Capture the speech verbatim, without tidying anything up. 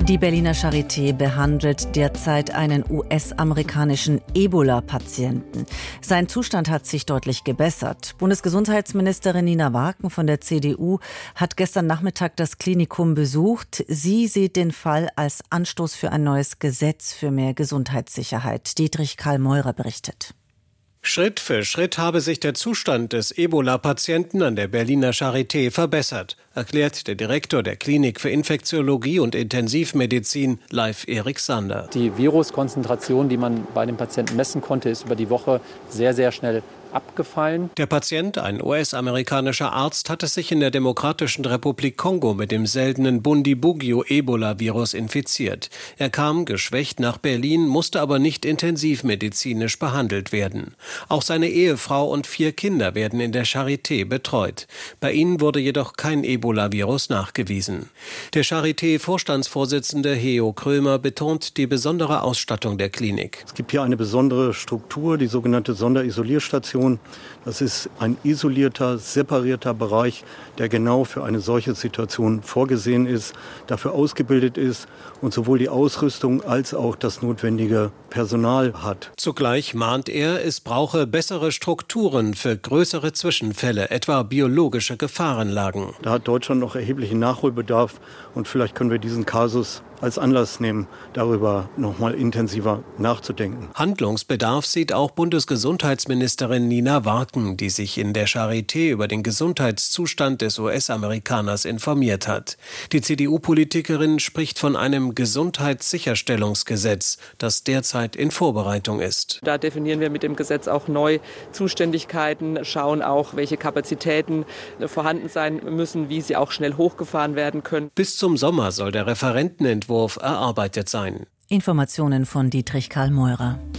Die Berliner Charité behandelt derzeit einen U S-amerikanischen Ebola-Patienten. Sein Zustand hat sich deutlich gebessert. Bundesgesundheitsministerin Nina Warken von der C D U hat gestern Nachmittag das Klinikum besucht. Sie sieht den Fall als Anstoß für ein neues Gesetz für mehr Gesundheitssicherheit. Dietrich Karl Meurer berichtet. Schritt für Schritt habe sich der Zustand des Ebola-Patienten an der Berliner Charité verbessert, erklärt der Direktor der Klinik für Infektiologie und Intensivmedizin, Leif-Erik Sander. Die Viruskonzentration, die man bei dem Patienten messen konnte, ist über die Woche sehr, sehr schnell abgefallen. Der Patient, ein U S-amerikanischer Arzt, hatte sich in der Demokratischen Republik Kongo mit dem seltenen Bundibugyo-Ebola-Virus infiziert. Er kam geschwächt nach Berlin, musste aber nicht intensivmedizinisch behandelt werden. Auch seine Ehefrau und vier Kinder werden in der Charité betreut. Bei ihnen wurde jedoch kein Ebola-Virus nachgewiesen. Der Charité-Vorstandsvorsitzende Heo Krömer betont die besondere Ausstattung der Klinik. Es gibt hier eine besondere Struktur, die sogenannte Sonderisolierstation. Das ist ein isolierter, separierter Bereich, der genau für eine solche Situation vorgesehen ist, dafür ausgebildet ist und sowohl die Ausrüstung als auch das notwendige Personal hat. Zugleich mahnt er, es brauche bessere Strukturen für größere Zwischenfälle, etwa biologische Gefahrenlagen. Da hat Deutschland noch erheblichen Nachholbedarf und vielleicht können wir diesen Kasus als Anlass nehmen, darüber noch mal intensiver nachzudenken. Handlungsbedarf sieht auch Bundesgesundheitsministerin Nina Warken, die sich in der Charité über den Gesundheitszustand des U S-Amerikaners informiert hat. Die C D U-Politikerin spricht von einem Gesundheitssicherstellungsgesetz, das derzeit in Vorbereitung ist. Da definieren wir mit dem Gesetz auch neu Zuständigkeiten, schauen auch, welche Kapazitäten vorhanden sein müssen, wie sie auch schnell hochgefahren werden können. Bis zum Sommer soll der Referentenentwurf erarbeitet sein. Informationen von Dietrich Karl Meurer.